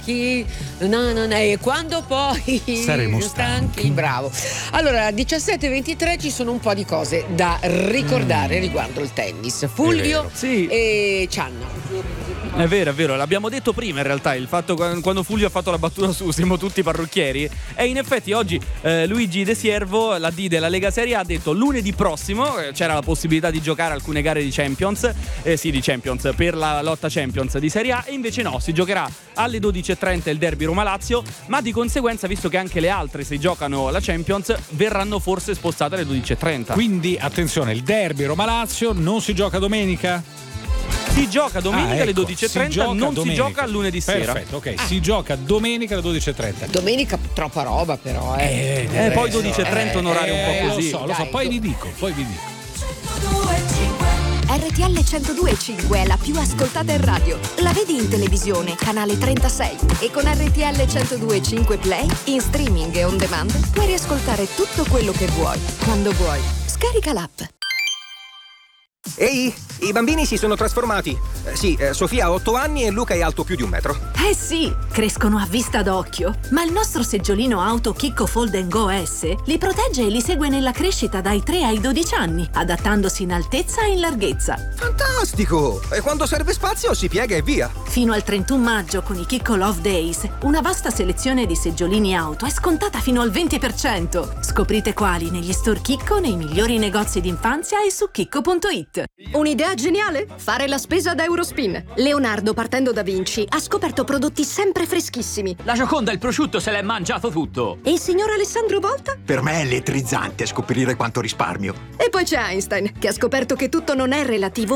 stanchi, e quando poi saremo stanchi. Bravo. Allora, 17:23 ci sono un po' di cose da ricordare riguardo il tennis. Fulvio e Cianna. È vero, l'abbiamo detto prima in realtà, il fatto quando Fulvio ha fatto la battuta su siamo tutti parrucchieri, e in effetti oggi Luigi De Siervo, la D della Lega Serie A, ha detto lunedì prossimo c'era la possibilità di giocare alcune gare di Champions, di Champions per la lotta Champions di Serie A, e invece no, si giocherà alle 12:30 il derby Roma-Lazio, ma di conseguenza, visto che anche le altre si giocano la Champions, verranno forse spostate alle 12:30. Quindi attenzione, il derby Roma-Lazio non si gioca domenica? Si gioca domenica alle 12:30, non si gioca lunedì sera. Perfetto, ok. Si gioca domenica alle 12:30. Domenica troppa roba però, poi 12:30 un orario un po' così. Lo so, poi vi dico. RTL 102.5 è la più ascoltata in radio. La vedi in televisione, canale 36. E con RTL 102.5 Play, in streaming e on demand, puoi riascoltare tutto quello che vuoi, quando vuoi. Scarica l'app. Ehi, i bambini si sono trasformati. Sofia ha 8 anni e Luca è alto più di 1 metro. Eh sì, crescono a vista d'occhio. Ma il nostro seggiolino auto Chicco Fold & Go S li protegge e li segue nella crescita dai 3 ai 12 anni, adattandosi in altezza e in larghezza. Fantastico! E quando serve spazio si piega e via. Fino al 31 maggio con i Chicco Love Days, una vasta selezione di seggiolini auto è scontata fino al 20%. Scoprite quali negli store Chicco, nei migliori negozi d'infanzia e su chicco.it. Un'idea geniale? Fare la spesa da Eurospin. Leonardo, partendo da Vinci, ha scoperto prodotti sempre freschissimi. La Gioconda, il prosciutto, se l'è mangiato tutto. E il signor Alessandro Volta? Per me è elettrizzante scoprire quanto risparmio. E poi c'è Einstein, che ha scoperto che tutto non è relativo